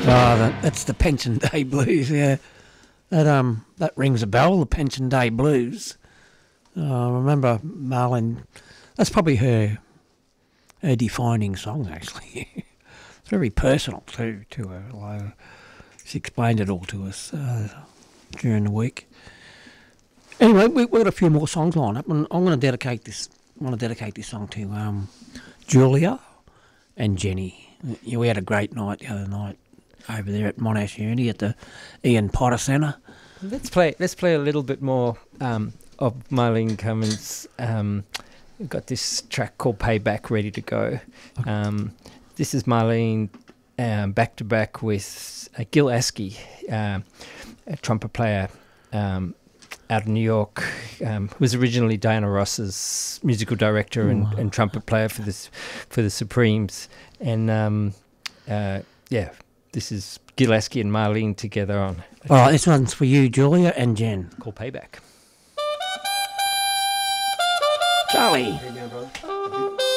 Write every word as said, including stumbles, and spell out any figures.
that, that's the Pension Day Blues, yeah. That um that rings a bell, the Pension Day Blues. Uh, I remember Marlene, that's probably her her defining song, actually. It's very personal, too, to her. Like, she explained it all to us uh, during the week. Anyway, we, we've got a few more songs lined up, and I'm going to dedicate this. I want to dedicate this song to um, Julia and Jenny. Yeah, we had a great night the other night over there at Monash Uni at the Ian Potter Centre. Let's play. Let's play a little bit more um, of Marlene Cummins. Um, we've got this track called "Payback" ready to go. Okay. Um, this is Marlene um, back to back with uh, Gil Askey, uh, a trumpet player um, out of New York. Um, was originally Diana Ross's musical director and, wow. and trumpet player for this for the Supremes. And um, uh, yeah, this is Gil Askey and Marlene together on. All right, this one's for you, Julia and Jen. Called "Payback." Charlie. How you doing, brother?